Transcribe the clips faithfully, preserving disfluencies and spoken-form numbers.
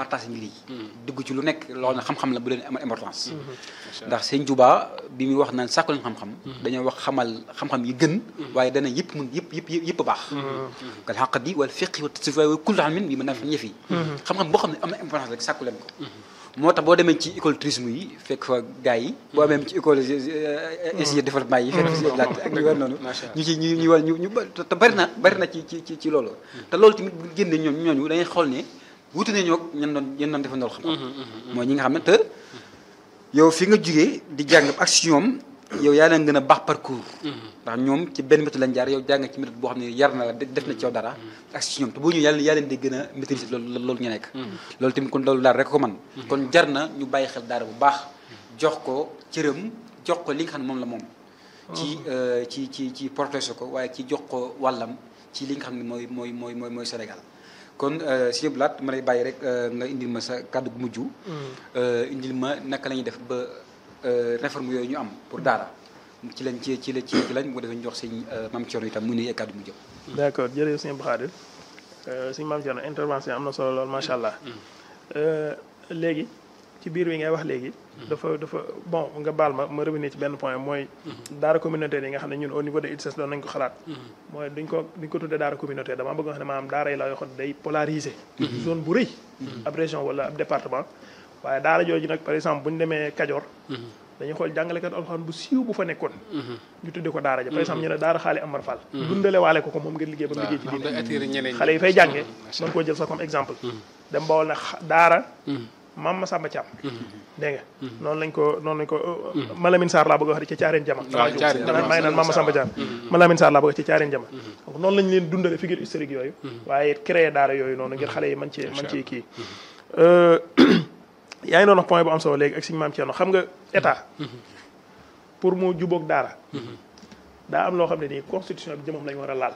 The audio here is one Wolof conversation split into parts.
partage ngi lii dugg ci lu nekk loolu na xam-xam la bu leen amal importance ndax Sëñ Tuubaa bi muy wax naan sàkku leen xam-xam dañoo wax xamal xam-xam yi gën waaye dana yëpp mun yëpp yëpp yëpp baax kal xaqdi wal fiqhi wa tasawuf wa kullu ilmin bi mën naa fi ñëf yi xam-xam boo xam ne am na importance rek sàkku leen ko moo tax boo demee ci école tourisme yi fekk fa gars yi boo demee ci école institut de développement yi fekk si laaj ak ñu war noonu ñu ci ñu ñu war ñu ñu te bari na bari na ci ci ci loolu te loolu tamit bu génne ñoom ñooñu dañuy xool ne wuute ne ñoo ñen doon ñen doon defandoo xam mooy ñi nga xam ne te yow fi nga jugee di jàng ak si ñoom yow yaa leen gën a baax parcours ndax ñoom ci benn méthode lañ jaar yow jàng ci méthode boo xam ne yar na la def na ci yow dara ak si ñoom te boo ñëwee yàlla yaa leen di gën a maîtriser loolu loolu ñu nekk loolu tamit kon loolu daal rek ko man kon jar na ñu bàyyi xel daara bu baax jox ko cëram jox ko li nga xam ne moom la moom ci ci ci ci protéger ko waaye ci jox ko wàllam ci li nga xam ne mooy mooy mooy mooy mooy Sénégal kon si yëpp laat ma lay bàyyi rek nga indil ma sa kàddu gu mujj indil ma naka la ñuy def ba réforme yooyu ñu am pour daara ci lañ ci ci la ci lañ mu defee ñu jox sëñ Mame Thierno itam mu ne ay kàddu mu jëm. d' accord jërëjëf sëñ Abdou Khadir sëñ Mame Thierno intervention am na solo lool macha allah léegi ci biir wi ngay wax léegi. dafa dafa bon nga baal ma ma revenir ci benn point mooy. daara communautaire yi nga xam ne ñun au niveau de I T S S doon nañ ko xalaat. mooy duñ ko duñ ko tuddee daara communautaire damaa bëgg nga xam ne maanaam daara yi la yoo xam ne day polariser. zone bu rëy. ab région wala ab département. waaye daara jooju nag par exemple bu ñu demee Kajoor. dañuy xool jàngalekat alxuraan bu siiw bu fa nekkoon. ñu tuddee ko daara ja par exemple ñu ne daara xaali Amar Fall. dundale waale ko ko moom ngeen liggéey ba liggéey ci diine xale yi fay jàngee mën koo jël sax comme exemple. dem bawol na daara. Maam Masamba Thiam. dégg nga noonu lañ ko noonu lañ ko Malamine Sarr laa bëgg a wax ci caareen jama. waaw caareen jama maa ngi naan Maam Masamba Thiam. Malamine Sarr laa bëgg ci caareen jama. donc noonu lañ leen dundale figure historique yooyu. waaye créé daara yooyu noonu ngir xale yi mën cee mën cee kii. yaa ngi doon wax point bu am solo léegi ak suñu Maam Thierno xam nga état. pour mu jubóog daara. daa am loo xam ne nii constitution bi jëmam lañ war a laal.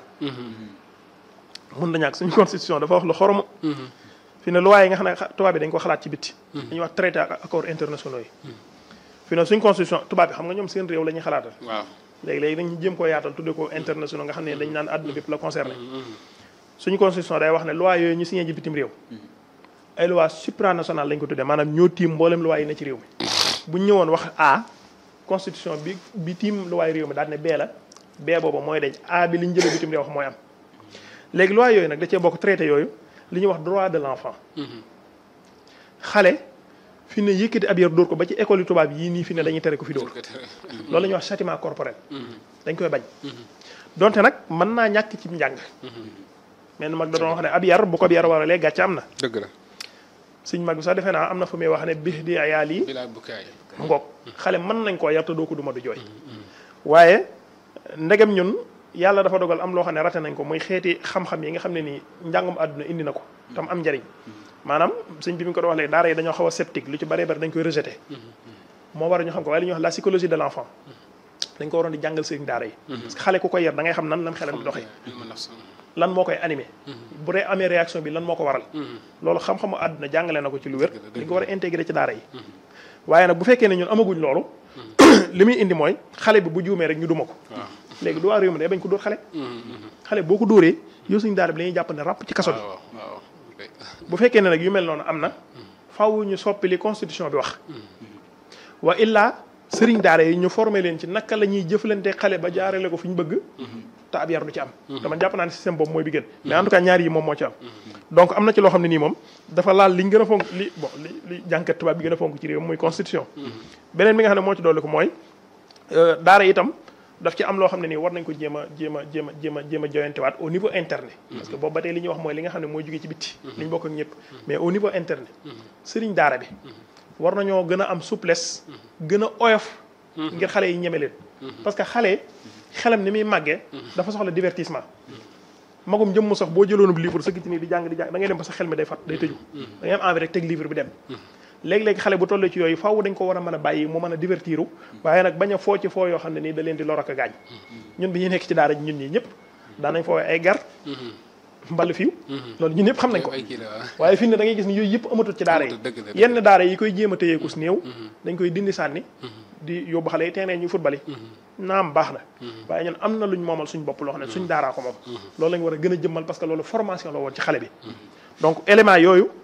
mun na ñàkk suñu constitution dafa wax lu xoromu. fi ne loi yi nga xam ne tubaab bi dañ ko xalaat ci bitti. dañuy wax traité ak accords internationaux yi. fi ne suñ constitution tubaab bi xam nga ñoom seen réew la ñuy xalaatal. waaw léegi-léegi dañu jéem koo yaatal tudde ko international nga xam ne dañ naan àdduna bépp la concerné. suñu constitution day wax ne loi yooyu ñu signé ji bitim réew. ay loi supranationale lañ ko tuddee maanaam ñoo tiim mboolem loi yi ne ci réew mi. bu ñu ñëwoon wax A constitution bi bi tiim loi réew mi daal ne B la B boobu mooy dañ A bi li ñu jëlee bitim réew wax mooy am. léegi loi yooyu nag da cee bokk traité yooyu li ñuy wax droit de l' enfant. xale fi ne yëkkati ab yar dóor ko ba ci école yu tubaab yii nii fi ne dañuy tere ko fi dóor. loolu la ñuy wax châtiment corporel. dañ koy bañ. donte nag mën naa ñàkk ci njàng. mais mag da doon wax ne ab yar bu ko yar waralee gàcce am na. dëgg la. suñ mag bi sax defe naa am na fu muy wax ne bi di ayaal yi. bilaa bukaay. ngoog xale mën nañ koo yar te doo ko duma du jooy. waaye ndegem ñun. yàlla dafa dogal am loo xam ne raté nañ ko muy xeeti xam-xam yi nga xam ne nii njàngum àdduna indi na ko tam am njariñ maanaam sëñ bi mi ko doon wax léegi daara yi dañoo xaw a sceptique lu ci bëree bëri dañ koy rejeté moo war a ñu xam ko waaye li ñuy wax la psychologie de l' enfant dañ ko waroon di jàngal sëriñ daara yi parce que xale ku koy yar da ngay xam nan lan xelam di doxee lan moo koy animé bu dee amee réaction bi lan moo ko waral loolu xam-xamu àdduna jàngale na ko ci lu wér dañ ko war a intégré ci daara yi waaye nag bu fekkee ne ñun amaguñ loolu li muy indi mooy xale bi bu juumee rek ñu duma ko léegi du waa réew mi day bañ ko dóor xale xale boo ko dóoree yow suñu daara bi la ñuy jàpp ne ràpp ci kaso bi bu fekkee ne nag yu mel noonu am na faaw ñu soppi li constitution bi wax wa illaa sëriñ daara yi ñu formé leen ci naka la ñuy jëflante xale ba jaarale ko fi ñu bëgg te ab yar du ci am dama jàpp naa ne système boobu mooy bi gën mais en tout cas ñaar yi moom moo ci am donc am na ci loo xam ne nii moom dafa laal liñ gën a fonk li bon li li jànkat tubaab bi gën a fonk ci réew muy constitution beneen bi nga xam ne moo ci dolli ko mooy daara itam daf ci am loo xam ne nii war nañ ko jéem a jéem a jéem a jéem a jéem a joyantewaat au niveau interne parce que boobu ba tey li ñuy wax mooy li nga xam ne mooy jógee ci bitti li ñu bokk ak ñëpp mais au niveau interne sëriñ daara bi war nañoo gën a am souplesse gën a oyof ngir xale yi ñeme leen parce que xale xelam ni muy màggee dafa soxla divertissement magum jëm mu sax boo jëloonub livre sëgg ci nii di jàng di jàng da ngay dem ba sa xel mi day fat day tëju da ngay am envie rek teg livre bi dem léegi-léegi xale bu tollee ci yooyu faaw dañ ko war a mën a bàyyi mu mën a divertiru waaye nag bañ a foo ci foo yoo xam ne nii da leen di lor ak a gaañ ñun bi ñu nekk ci daara ji ñun ñii ñëpp daanañ foo ay gar mbal fiiw loolu ñun ñëpp xam nañ ko waaye fi ne da ngay gis ni yooyu yëpp amatul ci daara yi yenn daara yi koy jéem a téyeekus néew dañ koy dindi sànni di yóbbu xale yi teenee ñu football yi naam baax na waaye ñun am na luñ moomal suñ bopp loo xam ne suñ daaraa ko moom loolu lañ war a gën a jëmmal parce que loolu formation la woon ci xale bi donc élément yooyu